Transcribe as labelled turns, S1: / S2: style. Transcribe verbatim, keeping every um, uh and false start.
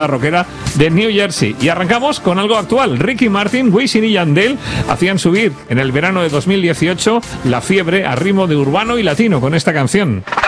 S1: rockera de New Jersey. Y arrancamos con algo actual. Ricky Martin, Wisin y Yandel hacían subir en el verano de dos mil dieciocho la fiebre a ritmo de urbano y latino con esta canción.